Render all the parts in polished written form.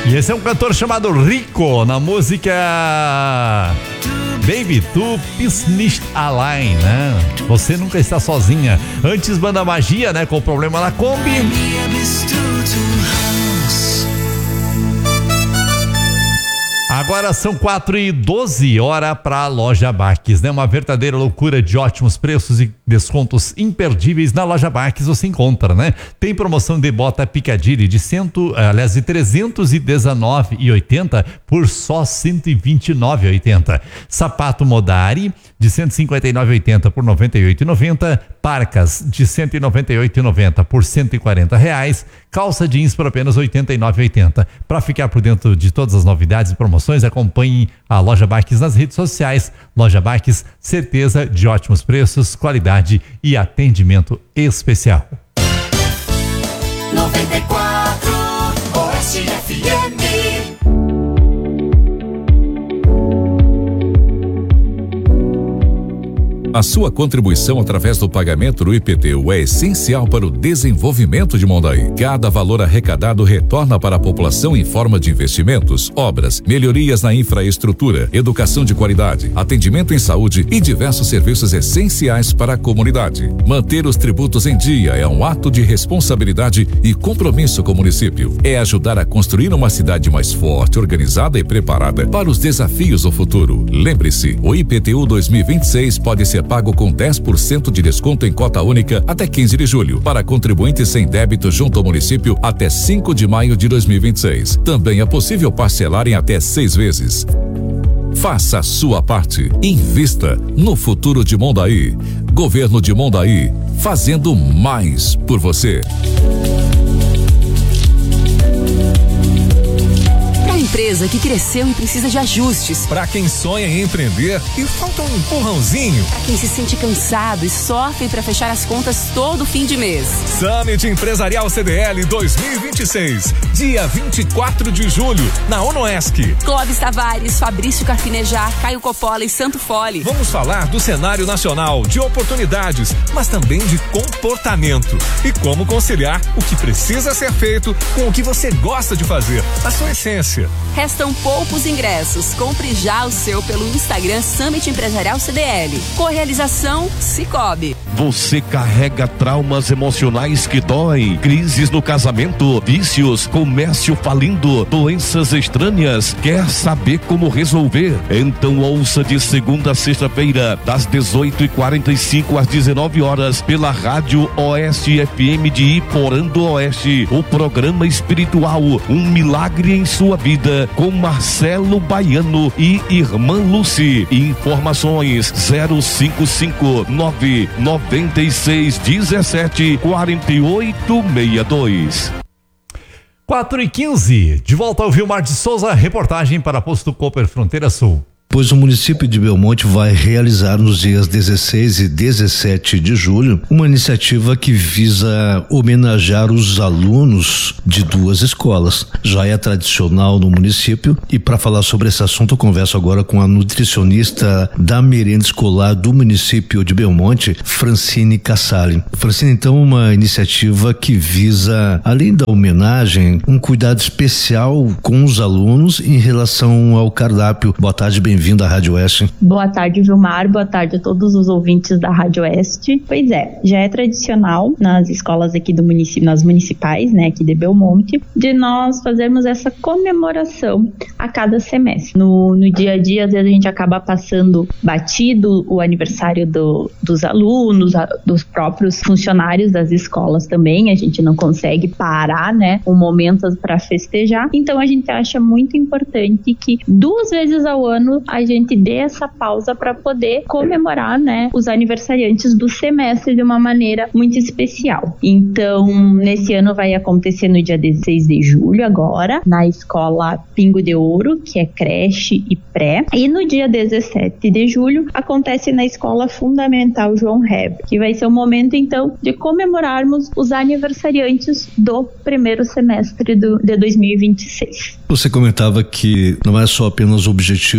E esse é um cantor chamado Rico, na música Baby, tu bist nicht allein, né? Você nunca está sozinha. Antes, Banda Magia, né? Com o Problema na Kombi. Agora são 4h12, hora para a Loja Baques, né? Uma verdadeira loucura de ótimos preços e descontos imperdíveis na Loja Baques você encontra, né? Tem promoção de bota Piccadilly de 319,80 por só 129,80. Sapato Modari de 159,80 por 98,90. Parcas de 198,90 por R$140. Calça jeans por apenas R$89,80. Para ficar por dentro de todas as novidades e promoções, acompanhe a Loja Baques nas redes sociais. Loja Baques, certeza de ótimos preços, qualidade e atendimento especial. 94 Oeste FM. A sua contribuição através do pagamento do IPTU é essencial para o desenvolvimento de Mondaí. Cada valor arrecadado retorna para a população em forma de investimentos, obras, melhorias na infraestrutura, educação de qualidade, atendimento em saúde e diversos serviços essenciais para a comunidade. Manter os tributos em dia é um ato de responsabilidade e compromisso com o município. É ajudar a construir uma cidade mais forte, organizada e preparada para os desafios do futuro. Lembre-se, o IPTU 2026 pode ser pago com 10% de desconto em cota única até 15 de julho, para contribuintes sem débito junto ao município até 5 de maio de 2026. Também é possível parcelar em até 6 vezes. Faça a sua parte. Invista no futuro de Mondaí. Governo de Mondaí, fazendo mais por você. Empresa que cresceu e precisa de ajustes. Para quem sonha em empreender e falta um empurrãozinho. Para quem se sente cansado e sofre para fechar as contas todo fim de mês. Summit Empresarial CDL 2026, dia 24 de julho, na Onoesc. Clóvis Tavares, Fabrício Carpinejar, Caio Coppola e Santo Fole. Vamos falar do cenário nacional, de oportunidades, mas também de comportamento e como conciliar o que precisa ser feito com o que você gosta de fazer, a sua essência. Restam poucos ingressos. Compre já o seu pelo Instagram Summit Empresarial CDL. Correalização Cicobi. Você carrega traumas emocionais que doem, crises no casamento, vícios, comércio falindo, doenças estranhas. Quer saber como resolver? Então ouça de segunda a sexta-feira, das 18h45 às 19 horas, pela Rádio Oeste FM de Iporã do Oeste, o programa espiritual Um Milagre em Sua Vida, com Marcelo Baiano e Irmã Lucy. Informações 0559-9617-4862. 4h15, de volta ao Vilmar de Souza, reportagem para Posto Cooper Fronteira Sul. Pois o município de Belmonte vai realizar nos dias 16 e 17 de julho uma iniciativa que visa homenagear os alunos de 2 escolas. Já é tradicional no município, e para falar sobre esse assunto eu converso agora com a nutricionista da merenda escolar do município de Belmonte, Francine Cassali. Francine, então, uma iniciativa que visa, além da homenagem, um cuidado especial com os alunos em relação ao cardápio. Boa tarde, bem-vindo à Rádio Oeste. Boa tarde, Vilmar. Boa tarde a todos os ouvintes da Rádio Oeste. Pois é, já é tradicional nas escolas aqui do município, nas municipais, né, aqui de Belmonte, de nós fazermos essa comemoração a cada semestre. No dia a dia, às vezes a gente acaba passando batido o aniversário dos alunos, dos próprios funcionários das escolas também. A gente não consegue parar, né, um momento para festejar. Então a gente acha muito importante que 2 vezes ao ano a gente dê essa pausa para poder comemorar, né, os aniversariantes do semestre de uma maneira muito especial. Então, nesse ano vai acontecer no dia 16 de julho agora, na escola Pingo de Ouro, que é creche e pré, e no dia 17 de julho acontece na escola fundamental João Heber, que vai ser um momento então de comemorarmos os aniversariantes do primeiro semestre de 2026. Você comentava que não é só apenas o objetivo de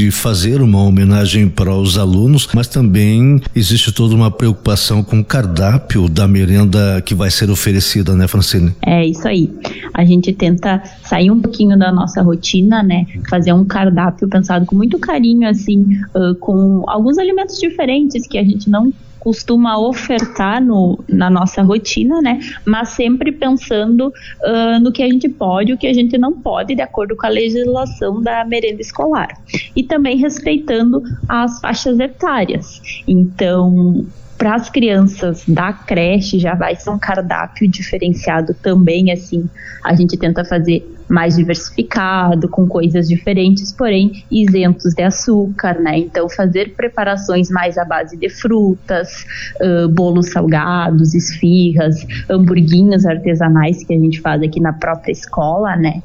de fazer uma homenagem para os alunos, mas também existe toda uma preocupação com o cardápio da merenda que vai ser oferecida, né, Francine? É isso aí. A gente tenta sair um pouquinho da nossa rotina, né? Fazer um cardápio pensado com muito carinho, assim, com alguns alimentos diferentes que a gente não costuma ofertar na nossa rotina, né? Mas sempre pensando no que a gente pode e o que a gente não pode, de acordo com a legislação da merenda escolar. E também respeitando as faixas etárias. Então, para as crianças da creche já vai ser um cardápio diferenciado também, assim, a gente tenta fazer mais diversificado, com coisas diferentes, porém isentos de açúcar, né? Então fazer preparações mais à base de frutas, bolos salgados, esfirras, hamburguinhos artesanais que a gente faz aqui na própria escola, né?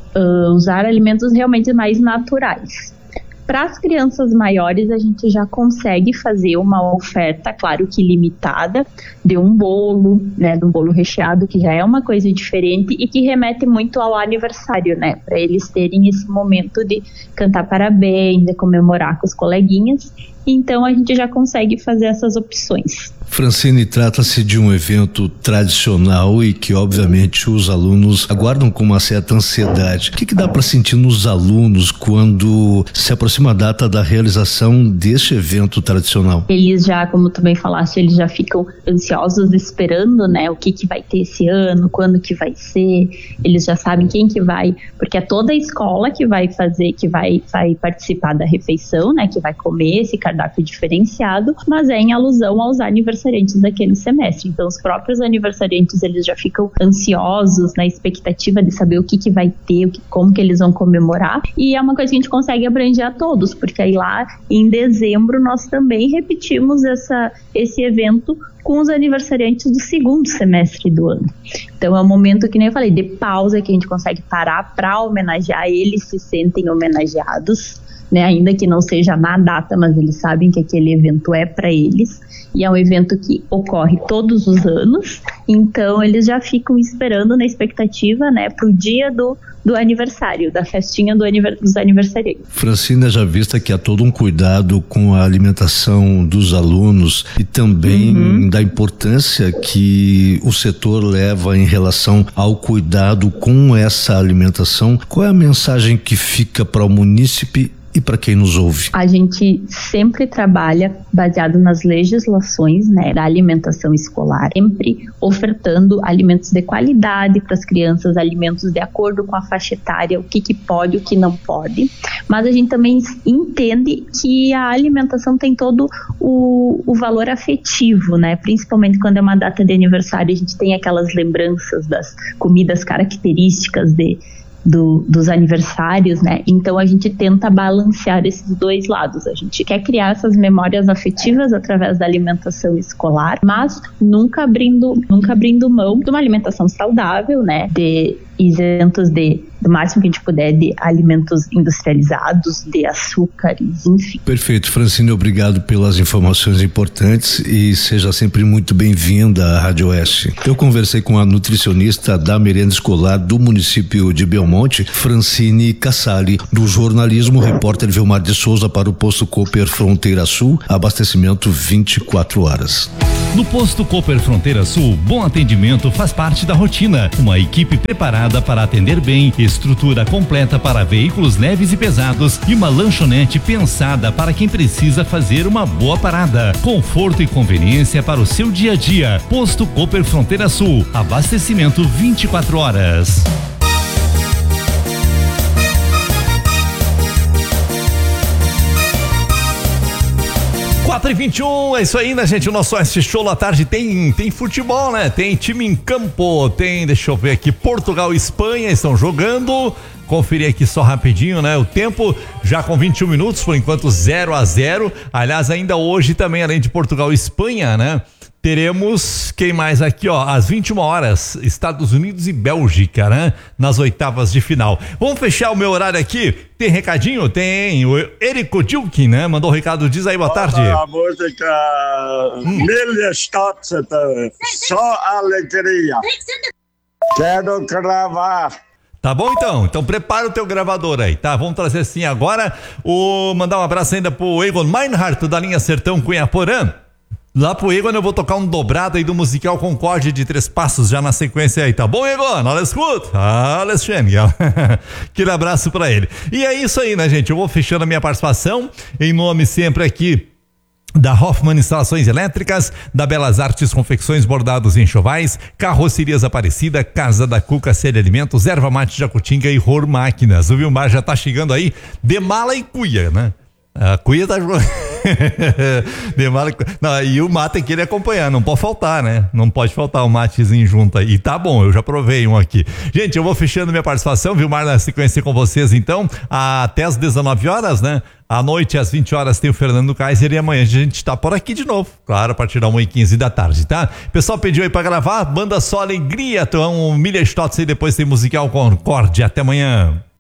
Usar alimentos realmente mais naturais. Para as crianças maiores, a gente já consegue fazer uma oferta, claro que limitada, de um bolo, né, de um bolo recheado, que já é uma coisa diferente e que remete muito ao aniversário, né, para eles terem esse momento de cantar parabéns, de comemorar com os coleguinhas. Então, a gente já consegue fazer essas opções. Francine, trata-se de um evento tradicional e que, obviamente, os alunos aguardam com uma certa ansiedade. O que dá para sentir nos alunos quando se aproxima a data da realização deste evento tradicional? Eles já, como tu bem falaste, eles já ficam ansiosos esperando, né, o que vai ter esse ano, quando que vai ser, eles já sabem quem que vai, porque é toda a escola que vai fazer, que vai participar da refeição, né, que vai comer esse cardápio diferenciado, mas é em alusão aos aniversariantes daquele semestre. Então, os próprios aniversariantes, eles já ficam ansiosos na expectativa de saber o que vai ter, como que eles vão comemorar, e é uma coisa que a gente consegue abranger a todos, porque aí lá em dezembro nós também repetimos esse evento com os aniversariantes do segundo semestre do ano. Então é um momento, que nem eu falei, de pausa, que a gente consegue parar para homenagear, eles se sentem homenageados, né, ainda que não seja na data, mas eles sabem que aquele evento é para eles, e é um evento que ocorre todos os anos, então eles já ficam esperando na expectativa, né, pro dia do aniversário, da festinha dos aniversariantes. Francine, já vista que há todo um cuidado com a alimentação dos alunos e também da importância que o setor leva em relação ao cuidado com essa alimentação, qual é a mensagem que fica para o munícipe e para quem nos ouve? A gente sempre trabalha baseado nas legislações, né, da alimentação escolar, sempre ofertando alimentos de qualidade para as crianças, alimentos de acordo com a faixa etária, o que pode, o que não pode, mas a gente também entende que a alimentação tem todo o valor afetivo, né, principalmente quando é uma data de aniversário, a gente tem aquelas lembranças das comidas características dos aniversários, né? Então a gente tenta balancear esses dois lados. A gente quer criar essas memórias afetivas através da alimentação escolar, mas nunca abrindo mão de uma alimentação saudável, né? De isentos do máximo que a gente puder de alimentos industrializados, de açúcares, enfim. Perfeito, Francine, obrigado pelas informações importantes e seja sempre muito bem-vinda à Rádio Oeste. Eu conversei com a nutricionista da merenda escolar do município de Belmonte, Francine Cassali, do jornalismo, repórter Vilmar de Souza para o Posto Cooper Fronteira Sul, abastecimento 24 horas. No Posto Cooper Fronteira Sul, bom atendimento faz parte da rotina. Uma equipe preparada para atender bem, estrutura completa para veículos leves e pesados e uma lanchonete pensada para quem precisa fazer uma boa parada. Conforto e conveniência para o seu dia a dia. Posto Cooper Fronteira Sul, abastecimento 24 horas. 4h21, é isso aí, né, gente? O nosso Oeste Show à tarde tem futebol, né? Tem time em campo, deixa eu ver aqui, Portugal e Espanha estão jogando. Conferir aqui só rapidinho, né? O tempo já com 21 minutos, por enquanto 0-0. Aliás, ainda hoje também, além de Portugal e Espanha, né? Teremos, quem mais aqui, ó, às 21 horas, Estados Unidos e Bélgica, né? Nas oitavas de final. Vamos fechar o meu horário aqui? Tem recadinho? Tem. O Érico Dilkin, né? Mandou um recado, diz aí, boa tarde. A música Milha-Stotz, só alegria. Quero cravar. Tá bom então? Então prepara o teu gravador aí, tá? Vamos trazer assim agora, mandar um abraço ainda pro Egon Meinhardt da linha Sertão Cunhaporã. Lá pro Egon eu vou tocar um dobrado aí do musical Concorde de 3 Passos já na sequência aí, tá bom, Egon? Olha, escuta. Alexandre. Aquele abraço pra ele. E é isso aí, né, gente? Eu vou fechando a minha participação em nome sempre aqui da Hoffman Instalações Elétricas, da Belas Artes Confecções Bordados e Enxovais, Carrocerias Aparecida, Casa da Cuca Série Alimentos, Erva Mate Jacutinga e Ror Máquinas. O Vilmar já tá chegando aí de mala e cuia, né? A cuia tá de mala e... Não, e o mate tem que ele acompanhar, não pode faltar, né? Não pode faltar um matezinho junto aí. E tá bom, eu já provei um aqui. Gente, eu vou fechando minha participação, Vilmar, na sequência com vocês então, até às 19 horas, né? À noite, às 20 horas, tem o Fernando Kaiser e amanhã a gente tá por aqui de novo. Claro, a partir da 1h15 da tarde, tá? O pessoal pediu aí pra gravar, banda Só Alegria, então Milha Stotts e depois tem musical Concorde. Até amanhã.